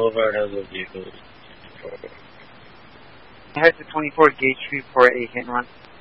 Boulevard has a vehicle. It has a 24 gauge for a hit and run.